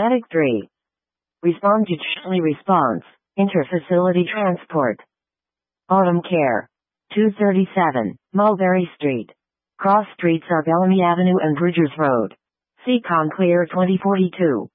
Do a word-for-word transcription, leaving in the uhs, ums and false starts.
Automatic three. Respond digitally response. Interfacility transport. Autumn Care. two thirty-seven, Mulberry Street. Cross streets are Bellamy Avenue and Bridgers Road. Seacon Clear twenty forty-two.